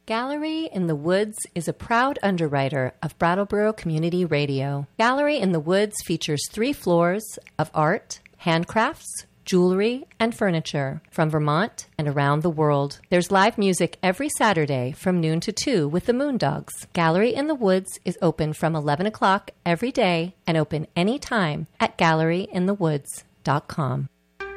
Gallery in the Woods is a proud underwriter of Brattleboro Community Radio. Gallery in the Woods features 3 floors of art, handcrafts, jewelry, and furniture from Vermont and around the world. There's live music every Saturday from noon to 2 with the Moondogs. Gallery in the Woods is open from 11 o'clock every day and open anytime at galleryinthewoods.com.